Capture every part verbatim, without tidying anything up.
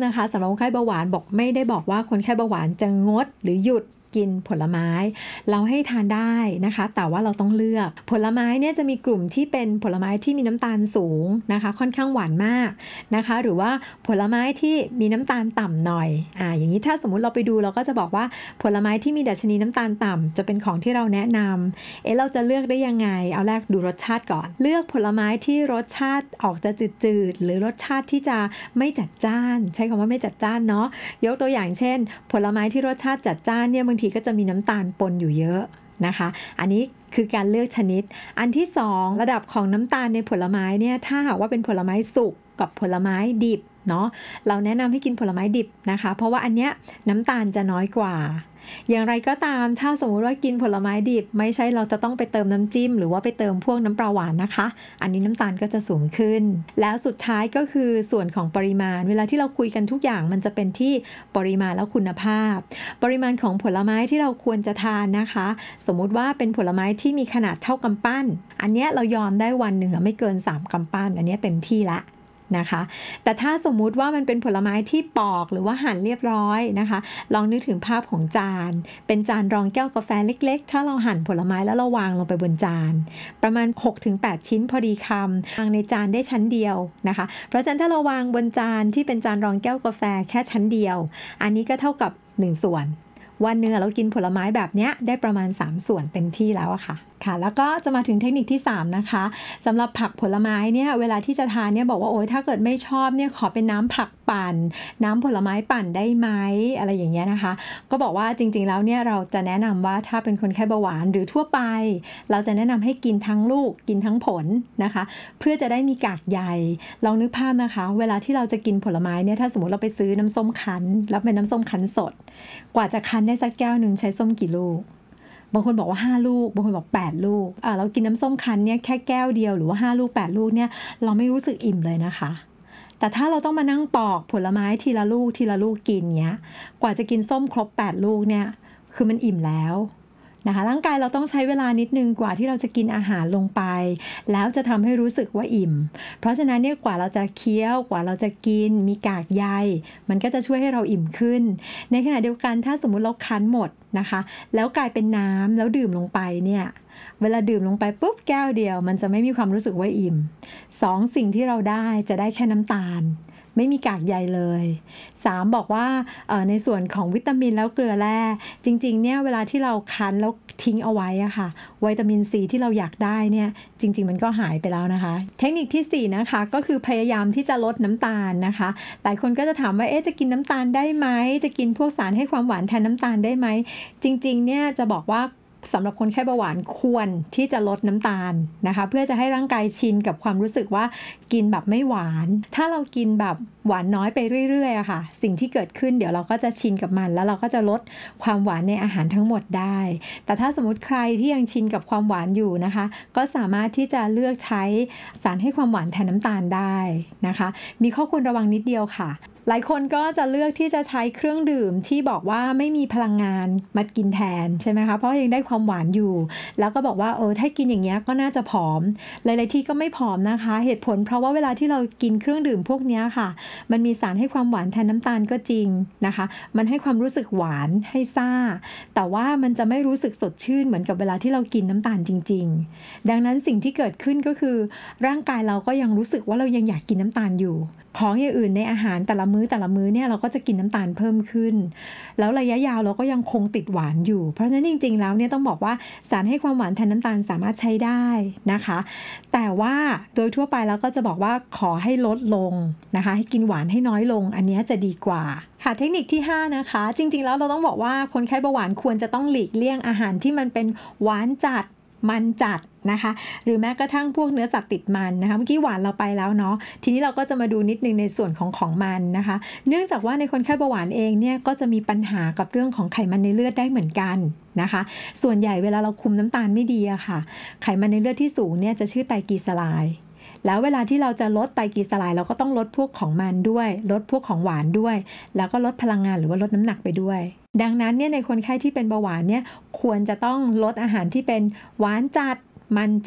นะคะสำหรับคนไข้เบาหวานบอกไม่ได้บอกว่าคนไข้เบาหวานจะงดหรือหยุดกินผลไม้เราให้ทานได้นะคะแต่ว่าเราต้องเลือกผลไม้เนี่ยจะมีกลุ่มที่เป็นผลไม้ที่มีน้ำตาลสูงนะคะค่อนข้างหวานมากนะคะหรือว่าผลไม้ที่มีน้ำตาลต่ำหน่อยอ่าอย่างนี้ถ้าสมมุติเราไปดูเราก็จะบอกว่าผลไม้ที่มีดัชนีน้ำตาลต่ำจะเป็นของที่เราแนะนำเอ๊ะเราจะเลือกได้ยังไงเอาแรกดูรสชาติก่อนเลือกผลไม้ที่รสชาติออกจะจืดๆหรือรสชาติที่จะไม่จัดจ้านใช้คำว่าไม่จัดจ้านเนาะยกตัวอย่างเช่นผลไม้ที่รสชาติจัดจ้านเนี่ยบางทีก็จะมีน้ำตาลปนอยู่เยอะนะคะอันนี้คือการเลือกชนิดอันที่สองระดับของน้ำตาลในผลไม้เนี่ยถ้าหากว่าเป็นผลไม้สุกกับผลไม้ดิบเนาะเราแนะนำให้กินผลไม้ดิบนะคะเพราะว่าอันเนี้ยน้ำตาลจะน้อยกว่าอย่างไรก็ตามถ้าสมมุติว่ากินผลไม้ดิบไม่ใช่เราจะต้องไปเติมน้ำจิ้มหรือว่าไปเติมพวกน้ำปลาหวานนะคะอันนี้น้ำตาลก็จะสูงขึ้นแล้วสุดท้ายก็คือส่วนของปริมาณเวลาที่เราคุยกันทุกอย่างมันจะเป็นที่ปริมาณและคุณภาพปริมาณของผลไม้ที่เราควรจะทานนะคะสมมุติว่าเป็นผลไม้ที่มีขนาดเท่ากำปั้นอันนี้เรายอมได้วันหนึ่งไม่เกินสามกำปั้นอันนี้เต็มที่ละนะคะแต่ถ้าสมมุติว่ามันเป็นผลไม้ที่ปอกหรือว่าหั่นเรียบร้อยนะคะลองนึกถึงภาพของจานเป็นจานรองแก้วกาแฟเล็กๆถ้าเราหั่นผลไม้แล้วเราวางลงไปบนจานประมาณ หกถึงแปด ชิ้นพอดีคำวางในจานได้ชั้นเดียวนะคะเพราะฉะนั้นถ้าเราวางบนจานที่เป็นจานรองแก้วกาแฟแค่ชั้นเดียวอันนี้ก็เท่ากับหนึ่งส่วนวันหนึ่งเรากินผลไม้แบบนี้ได้ประมาณสามส่วนเต็มที่แล้วอะค่ะค่ะแล้วก็จะมาถึงเทคนิคที่สามนะคะสำหรับผักผลไม้เนี่ยเวลาที่จะทานเนี่ยบอกว่าโอ๊ยถ้าเกิดไม่ชอบเนี่ยขอเป็นน้ำผักปั่นน้ำผลไม้ปั่นได้ไหมอะไรอย่างเงี้ยนะคะก็บอกว่าจริงๆแล้วเนี่ยเราจะแนะนำว่าถ้าเป็นคนไข้เบาหวานหรือทั่วไปเราจะแนะนำให้กินทั้งลูกกินทั้งผลนะคะเพื่อจะได้มีกากใยลองนึกภาพนะคะเวลาที่เราจะกินผลไม้เนี่ยถ้าสมมติเราไปซื้อน้ำส้มคั้นแล้วเป็นน้ำส้มคั้นสดกว่าจะคั้นได้สักแก้วนึงใช้ส้มกี่ลูกบางคนบอกว่าห้าลูกบางคนบอกแปดลูกอ่าเรากินน้ำส้มคั้นเนี่ยแค่แก้วเดียวหรือว่าห้าลูกแปดลูกเนี่ยเราไม่รู้สึกอิ่มเลยนะคะแต่ถ้าเราต้องมานั่งปอกผลไม้ทีละลูกทีละลูกกินเงี้ยกว่าจะกินส้มครบแปดลูกเนี่ยคือมันอิ่มแล้วนะคะร่างกายเราต้องใช้เวลานิดนึงกว่าที่เราจะกินอาหารลงไปแล้วจะทำให้รู้สึกว่าอิ่มเพราะฉะนั้นเนี่ยกว่าเราจะเคี้ยวกว่าเราจะกินมีกากใยมันก็จะช่วยให้เราอิ่มขึ้นในขณะเดียวกันถ้าสมมุติเราคั้นหมดนะคะแล้วกลายเป็นน้ำแล้วดื่มลงไปเนี่ยเวลาดื่มลงไปปุ๊บแก้วเดียวมันจะไม่มีความรู้สึกว่าอิ่มสองสิ่งที่เราได้จะได้แค่น้ำตาลไม่มีกากใยเลยสามบอกว่าในส่วนของวิตามินแล้วเกลือแร่จริงๆเนี่ยเวลาที่เราคั้นแล้วทิ้งเอาไว้อะค่ะวิตามินซีที่เราอยากได้เนี่ยจริงๆมันก็หายไปแล้วนะคะเทคนิคที่สี่นะคะก็คือพยายามที่จะลดน้ำตาลนะคะหลายคนก็จะถามว่าเอ๊ะจะกินน้ำตาลได้ไหมจะกินพวกสารให้ความหวานแทนน้ำตาลได้ไหมจริงๆเนี่ยจะบอกว่าสำหรับคนไข้เบาหวานควรที่จะลดน้ำตาลนะคะเพื่อจะให้ร่างกายชินกับความรู้สึกว่ากินแบบไม่หวานถ้าเรากินแบบหวานน้อยไปเรื่อยๆอะค่ะสิ่งที่เกิดขึ้นเดี๋ยวเราก็จะชินกับมันแล้วเราก็จะลดความหวานในอาหารทั้งหมดได้แต่ถ้าสมมติใครที่ยังชินกับความหวานอยู่นะคะก็สามารถที่จะเลือกใช้สารให้ความหวานแทนน้ำตาลได้นะคะมีข้อควรระวังนิดเดียวค่ะหลายคนก็จะเลือกที่จะใช้เครื่องดื่มที่บอกว่าไม่มีพลังงานมากินแทนใช่ไหมคะเพราะยังได้ความหวานอยู่แล้วก็บอกว่าเออถ้ากินอย่างเงี้ยก็น่าจะผอมหลายๆที่ก็ไม่ผอมนะคะเหตุผลเพราะว่าเวลาที่เรากินเครื่องดื่มพวกนี้ค่ะมันมีสารให้ความหวานแทนน้ำตาลก็จริงนะคะมันให้ความรู้สึกหวานให้ซ่าแต่ว่ามันจะไม่รู้สึกสดชื่นเหมือนกับเวลาที่เรากินน้ำตาลจริงๆดังนั้นสิ่งที่เกิดขึ้นก็คือร่างกายเราก็ยังรู้สึกว่าเรายังอยากกินน้ำตาลอยู่ของอย่างอื่นในอาหารแต่ละมื้อแต่ละมื้อเนี่ยเราก็จะกินน้ำตาลเพิ่มขึ้นแล้วระยะยาวเราก็ยังคงติดหวานอยู่เพราะฉะนั้นจริงๆแล้วเนี่ยต้องบอกว่าสารให้ความหวานแทนน้ำตาลสามารถใช้ได้นะคะแต่ว่าโดยทั่วไปแล้วก็จะบอกว่าขอให้ลดลงนะคะให้กินหวานให้น้อยลงอันนี้จะดีกว่าค่ะเทคนิคที่ห้านะคะจริงๆแล้วเราต้องบอกว่าคนไข้เบาหวานควรจะต้องหลีกเลี่ยงอาหารที่มันเป็นหวานจัดมันจัดนะคะหรือแม้กระทั่งพวกเนื้อสัตว์ติดมันนะคะเมื่อกี้หวานเราไปแล้วเนาะทีนี้เราก็จะมาดูนิดนึงในส่วนของของมันนะคะเนื่องจากว่าในคนไข้เบาหวานเองเนี่ยก็จะมีปัญหากับเรื่องของไขมันในเลือดได้เหมือนกันนะคะส่วนใหญ่เวลาเราคุมน้ำตาลไม่ดีอะค่ะไขมันในเลือดที่สูงเนี่ยจะชื่อไตรกลีเซอไรด์แล้วเวลาที่เราจะลดไตรกลีเซอไรด์เราก็ต้องลดพวกของมันด้วยลดพวกของหวานด้วยแล้วก็ลดพลังงานหรือว่าลดน้ำหนักไปด้วยดังนั้นเนี่ยในคนไข้ที่เป็นเบาหวานเนี่ยควรจะต้องลดอาหารที่เป็นหวานจัดมันจัด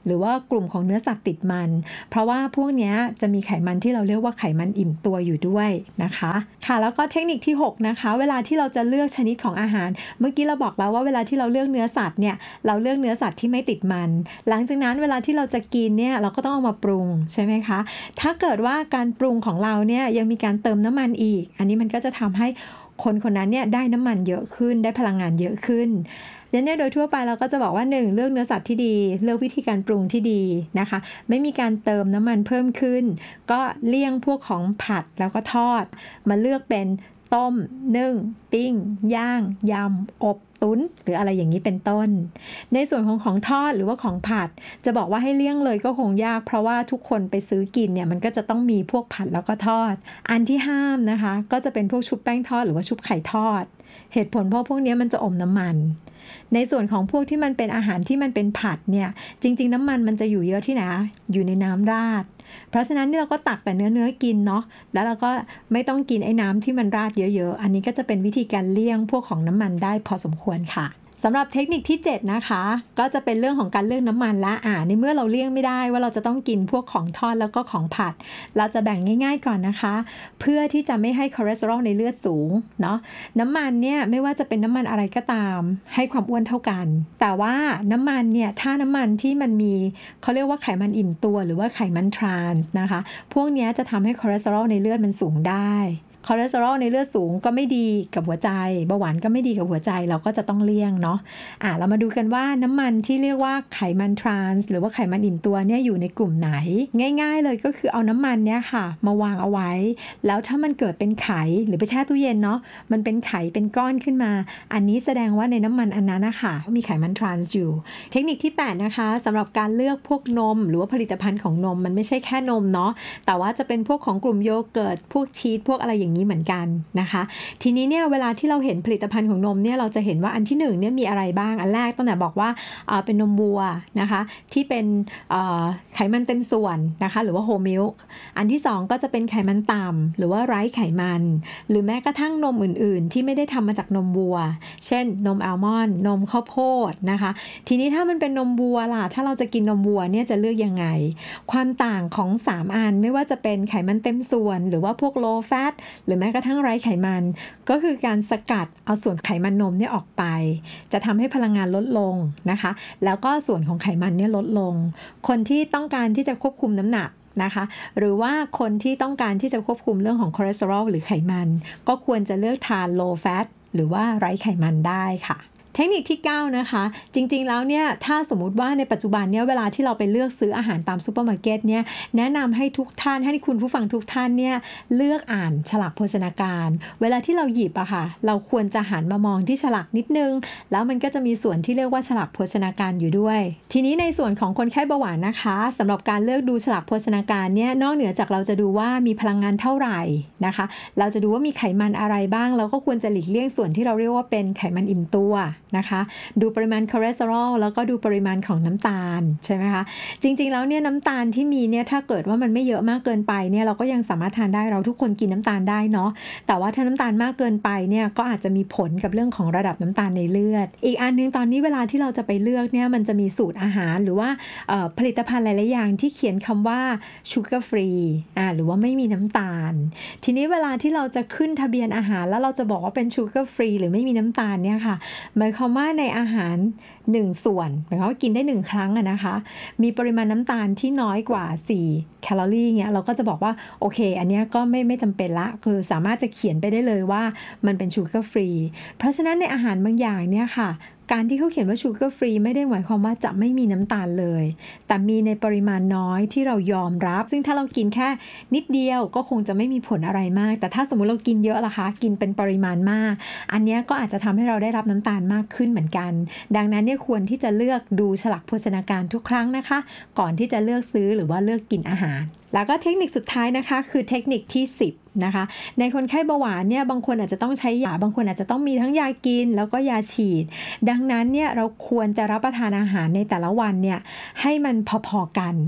หรือว่ากลุ่มของเนื้อสัตว์ติดมันเพราะว่าพวกนี้จะมีไขมันที่เราเรียกว่าไขมันอิ่มตัวอยู่ด้วยนะคะค่ะแล้วก็เทคนิคที่หกนะคะเวลาที่เราจะเลือกชนิดของอาหารเมื่อกี้เราบอกแล้วว่าเวลาที่เราเลือกเนื้อสัตว์เนี่ยเราเลือกเนื้อสัตว์ที่ไม่ติดมันหลังจากนั้นเวลาที่เราจะกินเนี่ยเราก็ต้องเอามาปรุงใช่ไหมคะถ้าเกิดว่าการปรุงของเราเนี่ยยังมีการเติมน้ำมันอีกอันนี้มันก็จะทำให้คนคนนั้นเนี่ยได้น้ำมันเยอะขึ้นได้พลังงานเยอะขึ้นดังนั้นโดยทั่วไปเราก็จะบอกว่าหนึ่งเลือกเนื้อสัตว์ที่ดีเลือกวิธีการปรุงที่ดีนะคะไม่มีการเติมน้ำมันเพิ่มขึ้นก็เลี่ยงพวกของผัดแล้วก็ทอดมาเลือกเป็นต้มนึ่งปิ้งย่างยำอบตุ๋นหรืออะไรอย่างนี้เป็นต้นในส่วนของของทอดหรือว่าของผัดจะบอกว่าให้เลี่ยงเลยก็คงยากเพราะว่าทุกคนไปซื้อกินเนี่ยมันก็จะต้องมีพวกผัดแล้วก็ทอดอันที่ห้ามนะคะก็จะเป็นพวกชุบแป้งทอดหรือว่าชุบไข่ทอดเหตุผลเพราะพวกนี้มันจะอมน้ำมันในส่วนของพวกที่มันเป็นอาหารที่มันเป็นผัดเนี่ยจริงๆน้ำมันมันจะอยู่เยอะที่ไหนอยู่ในน้ำราดเพราะฉะนั้นเราก็ตักแต่เนื้อเนื้อกินเนาะแล้วเราก็ไม่ต้องกินไอ้น้ำที่มันราดเยอะๆอันนี้ก็จะเป็นวิธีการเลี่ยงพวกของน้ำมันได้พอสมควรค่ะสำหรับเทคนิคที่เจ็ดนะคะก็จะเป็นเรื่องของการเลือกน้ำมันละอ่าในเมื่อเราเลี่ยงไม่ได้ว่าเราจะต้องกินพวกของทอดแล้วก็ของผัดเราจะแบ่งง่ายๆก่อนนะคะเพื่อที่จะไม่ให้คอเลสเตอรอลในเลือดสูงเนาะน้ำมันเนี่ยไม่ว่าจะเป็นน้ำมันอะไรก็ตามให้ความอ้วนเท่ากันแต่ว่าน้ำมันเนี่ยถ้าน้ำมันที่มันมีเขาเรียกว่าไขมันอิ่มตัวหรือว่าไขมันทรานส์นะคะพวกนี้จะทำให้คอเลสเตอรอลในเลือดมันสูงได้คอเลสเตอรอลในเลือดสูงก็ไม่ดีกับหัวใจเบาหวานก็ไม่ดีกับหัวใจเราก็จะต้องเลี่ยงเนาะอ่ะเรามาดูกันว่าน้ำมันที่เรียกว่าไขมันทรานส์หรือว่าไขมันอิ่มตัวเนี่ยอยู่ในกลุ่มไหนง่ายๆเลยก็คือเอาน้ำมันเนี่ยค่ะมาวางเอาไว้แล้วถ้ามันเกิดเป็นไขหรือไปแช่ตู้เย็นเนาะมันเป็นไขเป็นก้อนขึ้นมาอันนี้แสดงว่าในน้ำมันอันนั้นนะคะมีไขมันทรานส์อยู่เทคนิคที่แปดนะคะสำหรับการเลือกพวกนมหรือว่าผลิตภัณฑ์ของนมมันไม่ใช่แค่นมเนาะแต่ว่าจะเป็นพวกของกลุ่มโยเกิร์ตพวกชีสพวกอะไรอย่างนี้เหมือนกันนะคะทีนี้เนี่ยเวลาที่เราเห็นผลิตภัณฑ์ของนมเนี่ยเราจะเห็นว่าอันที่หนึ่งเนี่ยมีอะไรบ้างอันแรกตั้งแต่บอกว่าเป็นนมวัวนะคะที่เป็นไขมันเต็มส่วนนะคะหรือว่าโฮลมิลค์อันที่สองก็จะเป็นไขมันต่ำหรือว่าไร้ไขมันหรือแม้กระทั่งนมอื่นๆที่ไม่ได้ทำมาจากนมวัวเช่นนมอัลมอนด์นมข้าวโพดนะคะทีนี้ถ้ามันเป็นนมวัวล่ะถ้าเราจะกินนมวัวเนี่ยจะเลือกยังไงความต่างของสามอันไม่ว่าจะเป็นไขมันเต็มส่วนหรือว่าพวก low fat หรือแม้กระทั่งไร้ไขมันก็คือการสกัดเอาส่วนไขมันนมเนี่ยออกไปจะทำให้พลังงานลดลงนะคะแล้วก็ส่วนของไขมันเนี่ยลดลงคนที่ต้องการที่จะควบคุมน้ำหนักนะคะหรือว่าคนที่ต้องการที่จะควบคุมเรื่องของคอเลสเตอรอลหรือไขมันก็ควรจะเลือกทาน low fat หรือว่าไร้ไขมันได้ค่ะเทคนิคที่เก้านะคะจริงๆแล้วเนี่ยถ้าสมมุติว่าในปัจจุบันเนี่ยเวลาที่เราไปเลือกซื้ออาหารตามซูเปอร์มาร์เก็ตเนี่ยแนะนำให้ทุกท่านให้คุณผู้ฟังทุกท่านเนี่ยเลือกอ่านฉลากโภชนาการเวลาที่เราหยิบอะค่ะเราควรจะหันมามองที่ฉลากนิดนึงแล้วมันก็จะมีส่วนที่เรียกว่าฉลากโภชนาการอยู่ด้วยทีนี้ในส่วนของคนไข้เบาหวานนะคะสำหรับการเลือกดูฉลากโภชนาการเนี่ยนอกเหนือจากเราจะดูว่ามีพลังงานเท่าไหร่นะคะเราจะดูว่ามีไขมันอะไรบ้างเราก็ควรจะหลีกเลี่ยงส่วนที่เราเรียกว่าเป็นไขมันอิ่มตัวนะคะดูปริมาณคอเลสเตอรอลแล้วก็ดูปริมาณของน้ำตาลใช่ไหมคะจริงๆแล้วเนี่ยน้ำตาลที่มีเนี่ยถ้าเกิดว่ามันไม่เยอะมากเกินไปเนี่ยเราก็ยังสามารถทานได้เราทุกคนกินน้ำตาลได้เนาะแต่ว่าถ้าน้ำตาลมากเกินไปเนี่ยก็อาจจะมีผลกับเรื่องของระดับน้ำตาลในเลือดอีกอันนึงตอนนี้เวลาที่เราจะไปเลือกเนี่ยมันจะมีสูตรอาหารหรือว่าผลิตภัณฑ์หลายๆอย่างที่เขียนคำว่า sugar free อ่าหรือว่าไม่มีน้ำตาลทีนี้เวลาที่เราจะขึ้นทะเบียนอาหารแล้วเราจะบอกว่าเป็น sugar free หรือไม่มีน้ำตาลเนี่ยค่ะหมายความว่าในอาหารหนึ่งส่วนหมายความว่ากินได้หนึ่งครั้งอะนะคะมีปริมาณน้ำตาลที่น้อยกว่าสี่แคลอรี่เงี้ยเราก็จะบอกว่าโอเคอันเนี้ยก็ไม่ไม่จำเป็นละคือสามารถจะเขียนไปได้เลยว่ามันเป็นชูเกอร์ฟรีเพราะฉะนั้นในอาหารบางอย่างเนี่ยค่ะการที่เขาเขียนว่าชูเกอร์ฟรีไม่ได้หมายความว่าจะไม่มีน้ำตาลเลยแต่มีในปริมาณน้อยที่เรายอมรับซึ่งถ้าเรากินแค่นิดเดียวก็คงจะไม่มีผลอะไรมากแต่ถ้าสมมุติเรากินเยอะล่ะคะกินเป็นปริมาณมากอันนี้ก็อาจจะทำให้เราได้รับน้ำตาลมากขึ้นเหมือนกันดังนั้นเนี่ยควรที่จะเลือกดูฉลากโภชนาการทุกครั้งนะคะก่อนที่จะเลือกซื้อหรือว่าเลือกกินอาหารแล้วก็เทคนิคสุดท้ายนะคะคือเทคนิคที่สิบนะคะในคนไข้เบาหวานเนี่ยบางคนอาจจะต้องใช้ยาบางคนอาจจะต้องมีทั้งยากินแล้วก็ยาฉีดดังนั้นเนี่ยเราควรจะรับประทานอาหารในแต่ละวันเนี่ยให้มันพอๆกัน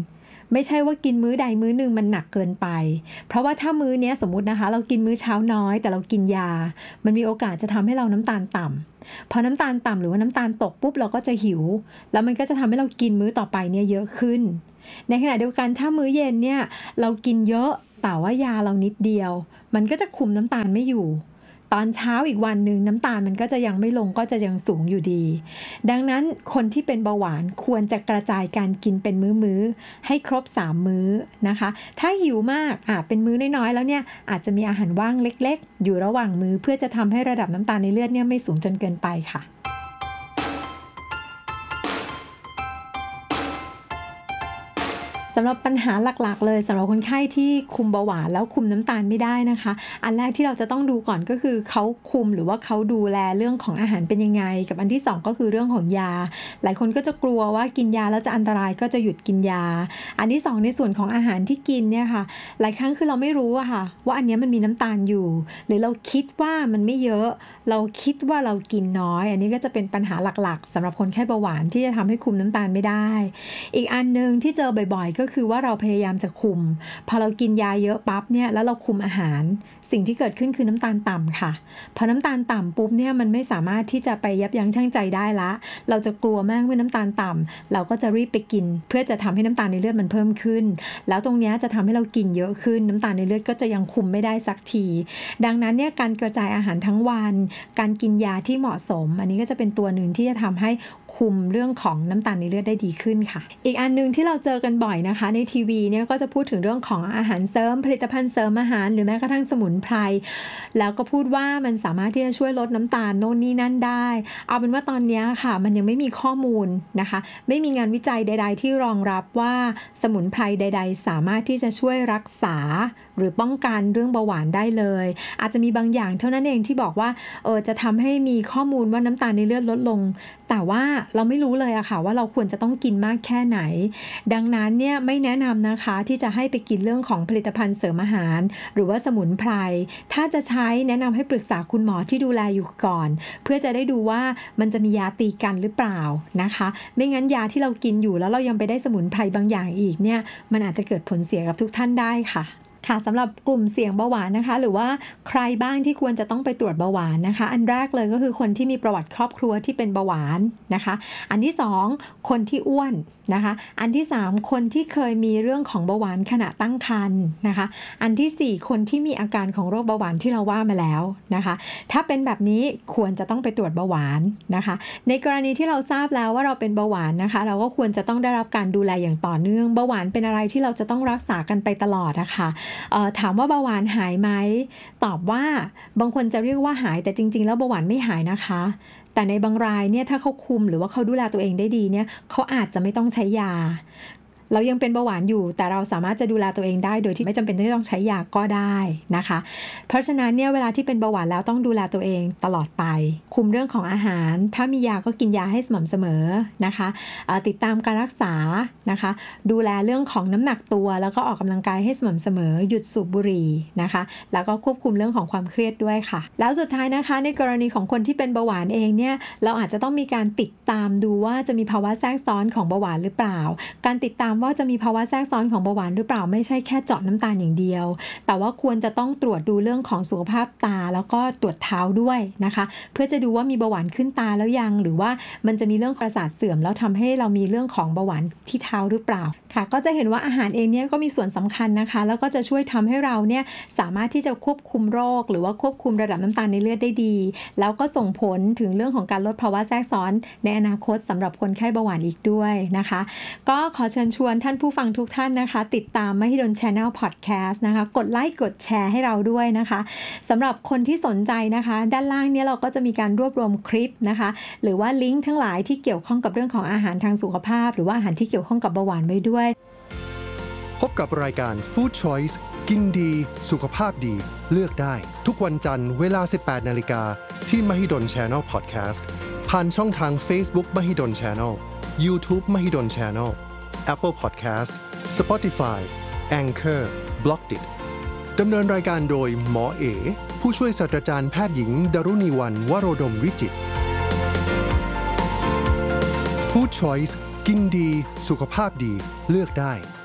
ไม่ใช่ว่ากินมื้อใดมื้อหนึ่งมันหนักเกินไปเพราะว่าถ้ามื้อเนี้ยสมมุตินะคะเรากินมื้อเช้าน้อยแต่เรากินยามันมีโอกาสจะทำให้เราน้ำตาลต่ำพอน้ำตาลต่ำหรือว่าน้ำตาลตกปุ๊บเราก็จะหิวแล้วมันก็จะทำให้เรากินมื้อต่อไปเนี่ยเยอะขึ้นในขณะเดียวกันถ้ามื้อเย็นเนี่ยเรากินเยอะแต่ว่ายาเรานิดเดียวมันก็จะคุมน้ำตาลไม่อยู่ตอนเช้าอีกวันหนึ่งน้ำตาลมันก็จะยังไม่ลงก็จะยังสูงอยู่ดีดังนั้นคนที่เป็นเบาหวานควรจะกระจายการกินเป็นมื้อๆให้ครบสามมื้อนะคะถ้าหิวมากอ่ะเป็นมื้อน้อยๆแล้วเนี่ยอาจจะมีอาหารว่างเล็กๆอยู่ระหว่างมื้อเพื่อจะทำให้ระดับน้ำตาลในเลือดเนี่ยไม่สูงจนเกินไปค่ะสำหรับปัญหาหลักๆเลยสำหรับคนไข้ที่คุมเบาหวานแล้วคุมน้ำตาลไม่ได้นะคะอันแรกที่เราจะต้องดูก่อนก็คือเขาคุมหรือว่าเขาดูแลเรื่องของอาหารเป็นยังไงกับอันที่สองก็คือเรื่องของยาหลายคนก็จะกลัวว่ากินยาแล้วจะอันตรายก็จะหยุดกินยาอันที่สองในส่วนของอาหารที่กินเนี่ยค่ะหลายครั้งคือเราไม่รู้อะค่ะว่าอันนี้มันมีน้ำตาลอยู่หรือเราคิดว่ามันไม่เยอะเราคิดว่าเรากินน้อยอันนี้ก็จะเป็นปัญหาหลักๆสำหรับคนไข้เบาหวานที่จะทำให้คุมน้ำตาลไม่ได้อีกอันนึงที่เจอบ่อยๆก็คือว่าเราพยายามจะคุมพอเรากินยาเยอะปั๊บเนี่ยแล้วเราคุมอาหารสิ่งที่เกิดขึ้นคือน้ำตาลต่ำค่ะพอน้ำตาลต่ำปุ๊บเนี่ยมันไม่สามารถที่จะไปยับยั้งชั่งใจได้ละเราจะกลัวมากเมื่อน้ำตาลต่ำเราก็จะรีบไปกินเพื่อจะทำให้น้ำตาลในเลือดมันเพิ่มขึ้นแล้วตรงนี้จะทำให้เรากินเยอะขึ้นน้ำตาลในเลือดก็จะยังคุมไม่ได้สักทีดังนั้นเนี่ยการกระจายอาหารทั้งวันการกินยาที่เหมาะสมอันนี้ก็จะเป็นตัวหนึ่งที่จะทำให้คุมเรื่องของน้ำตาลในเลือดได้ดีขึ้นค่ะอีกอันนึงที่เราเจอกันบ่อยนะคะในทีวีเนี่ยก็จะพูดถึงเรื่องของอาหารเสริมผลิตภัณฑ์เสริมอาหารหรือแม้กระทั่งสมุนไพรแล้วก็พูดว่ามันสามารถที่จะช่วยลดน้ำตาลโน่นนี่นั่นได้เอาเป็นว่าตอนนี้ค่ะมันยังไม่มีข้อมูลนะคะไม่มีงานวิจัยใดๆที่รองรับว่าสมุนไพรใดๆสามารถที่จะช่วยรักษาหรือป้องกันเรื่องเบาหวานได้เลยอาจจะมีบางอย่างเท่านั้นเองที่บอกว่าเออจะทำให้มีข้อมูลว่าน้ำตาลในเลือดลดลงแต่ว่าเราไม่รู้เลยอะค่ะว่าเราควรจะต้องกินมากแค่ไหนดังนั้นเนี่ยไม่แนะนำนะคะที่จะให้ไปกินเรื่องของผลิตภัณฑ์เสริมอาหารหรือว่าสมุนไพรถ้าจะใช้แนะนำให้ปรึกษาคุณหมอที่ดูแลอยู่ก่อนเพื่อจะได้ดูว่ามันจะมียาตีกันหรือเปล่านะคะไม่งั้นยาที่เรากินอยู่แล้วเรายังไปได้สมุนไพรบางอย่างอีกเนี่ยมันอาจจะเกิดผลเสียกับทุกท่านได้ค่ะค่ะสำหรับกลุ่มเสี่ยงเบาหวานนะคะหรือว่าใครบ้างที่ควรจะต้องไปตรวจเบาหวานนะคะอันแรกเลยก็คือคนที่มีประวัติครอบครัวที่เป็นเบาหวานนะคะอันที่สองคนที่อ้วนนะคะอันที่สามคนที่เคยมีเรื่องของเบาหวานขณะตั้งครรภ์นะคะอันที่สี่คนที่มีอาการของโรคเบาหวานที่เราว่ามาแล้วนะคะถ้าเป็นแบบนี้ควรจะต้องไปตรวจเบาหวานนะคะในกรณีที่เราทราบแล้วว่าเราเป็นเบาหวานนะคะเราก็ควรจะต้องได้รับการดูแลอย่างต่อเนื่องเบาหวานเป็นอะไรที่เราจะต้องรักษากันไปตลอดนะคะเอ่อถามว่าเบาหวานหายไหมตอบว่าบางคนจะเรียกว่าหายแต่จริงๆแล้วเบาหวานไม่หายนะคะแต่ในบางรายเนี่ยถ้าเขาคุมหรือว่าเขาดูแลตัวเองได้ดีเนี่ยเขาอาจจะไม่ต้องใช้ยาเรายังเป็นเบาหวานอยู่แต่เราสามารถจะดูแลตัวเองได้โดยที่ไม่จำเป็นที่ต้องใช้ยาก็ได้นะคะเพราะฉะนั้นเนี่ยเวลาที่เป็นเบาหวานแล้วต้องดูแลตัวเองตลอดไปคุมเรื่องของอาหารถ้ามียาก็กินยาให้สม่ำเสมอนะคะติดตามการรักษานะคะดูแลเรื่องของน้ำหนักตัวแล้วก็ออกกำลังกายให้สม่ำเสมอหยุดสูบบุหรี่นะคะแล้วก็ควบคุมเรื่องของความเครียดด้วยค่ะแล้วสุดท้ายนะคะในกรณีของคนที่เป็นเบาหวานเองเนี่ยเราอาจจะต้องมีการติดตามดูว่าจะมีภาวะแทรกซ้อนของเบาหวานหรือเปล่าการติดตามว่าจะมีภาวะแทรกซ้อนของเบาหวานหรือเปล่าไม่ใช่แค่เจาะน้ำตาลอย่างเดียวแต่ว่าควรจะต้องตรวจดูเรื่องของสุขภาพตาแล้วก็ตรวจเท้าด้วยนะคะเพื่อจะดูว่ามีเบาหวานขึ้นตาแล้วยังหรือว่ามันจะมีเรื่องประสาทเสื่อมแล้วทำให้เรามีเรื่องของเบาหวานที่เท้าหรือเปล่าค่ะก็จะเห็นว่าอาหารเองเนี่ยก็มีส่วนสำคัญนะคะแล้วก็จะช่วยทำให้เราเนี่ยสามารถที่จะควบคุมโรคหรือว่าควบคุมระดับน้ำตาลในเลือดได้ดีแล้วก็ส่งผลถึงเรื่องของการลดภาวะแทรกซ้อนในอนาคตสำหรับคนไข้เบาหวานอีกด้วยนะคะก็ขอเชิญชวนท่านผู้ฟังทุกท่านนะคะติดตาม Mahidol Channel Podcast นะคะกดไลค์กดแชร์ให้เราด้วยนะคะสำหรับคนที่สนใจนะคะด้านล่างเนี่ยเราก็จะมีการรวบรวมคลิปนะคะหรือว่าลิงก์ทั้งหลายที่เกี่ยวข้องกับเรื่องของอาหารทางสุขภาพหรือว่าอาหารที่เกี่ยวข้องกับเบาหวานไว้ด้วยพบกับรายการ Food Choice กินดีสุขภาพดีเลือกได้ทุกวันจันทร์เวลา สิบแปดนาฬิกา ที่ Mahidol Channel Podcast ผ่านช่องทาง Facebook Mahidol Channel YouTube Mahidol Channel Apple Podcast Spotify Anchor Blockdit ดำเนินรายการโดยหมอเอผู้ช่วยศาสตราจารย์แพทย์หญิงดรุณีวรรณวโรดมวิจิตร Food Choice กินดีสุขภาพดีเลือกได้